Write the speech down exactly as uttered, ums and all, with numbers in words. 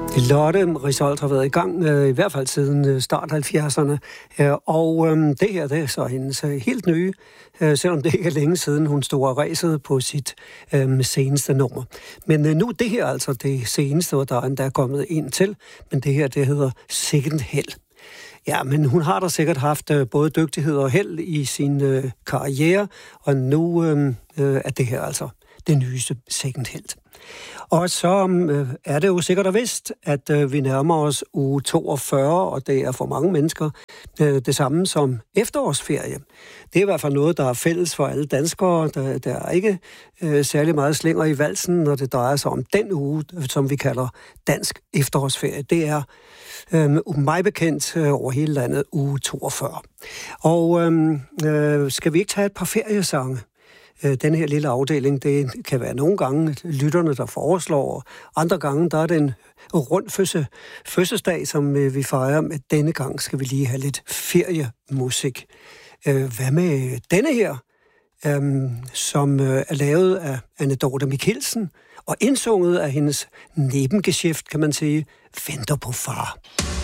Lotte Risholdt har været i gang, øh, i hvert fald siden øh, start halvfjerdserne, øh, og øh, det her det er så hendes øh, helt nye, øh, selvom det ikke er længe siden, hun stod og ræsede på sit øh, seneste nummer. Men øh, nu det her altså det seneste, og der er endda kommet en til, men det her det hedder Second Hell. Ja, men hun har da sikkert haft øh, både dygtighed og held i sin øh, karriere, og nu øh, øh, er det her altså det nyeste Second Hell. Og så øh, er det jo sikkert og vist, at øh, vi nærmer os uge toogfyrre, og det er for mange mennesker øh, det samme som efterårsferie. Det er i hvert fald noget, der er fælles for alle danskere. Der, der er ikke øh, særlig meget slinger i valsen, når det drejer sig om den uge, som vi kalder dansk efterårsferie. Det er øh, mig bekendt øh, over hele landet uge toogfyrre. Og øh, øh, skal vi ikke tage et par feriesange? Den her lille afdeling, det kan være nogle gange lytterne, der foreslår, og andre gange, der er det en rund fødsel, fødselsdag, som vi fejrer, men denne gang skal vi lige have lidt feriemusik. Hvad med denne her, som er lavet af Anne Dorthe Michelsen, og indsunget af hendes nebengeschæft, kan man sige, Venter på far.